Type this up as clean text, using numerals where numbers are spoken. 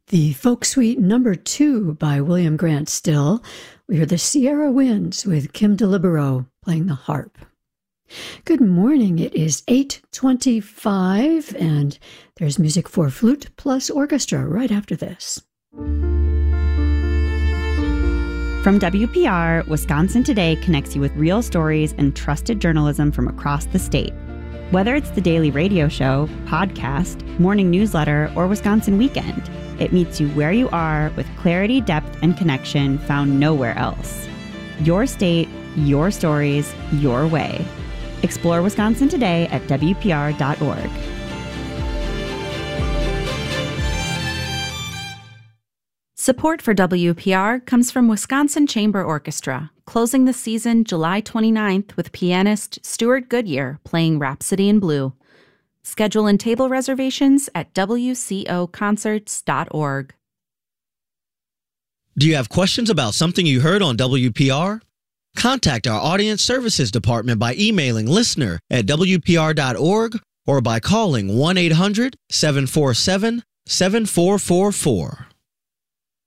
The Folk Suite number 2 by William Grant Still. We hear the Sierra Winds with Kim DeLibero playing the harp. Good morning. It is 8:25 and there's music for flute plus orchestra right after this. From WPR, Wisconsin Today connects you with real stories and trusted journalism from across the state. Whether it's the daily radio show, podcast, morning newsletter, or Wisconsin Weekend, it meets you where you are with clarity, depth, and connection found nowhere else. Your state, your stories, your way. Explore Wisconsin Today at WPR.org. Support for WPR comes from Wisconsin Chamber Orchestra, closing the season July 29th with pianist Stuart Goodyear playing Rhapsody in Blue. Schedule and table reservations at wcoconcerts.org. Do you have questions about something you heard on WPR? Contact our Audience Services Department by emailing listener@wpr.org or by calling 1-800-747-7444.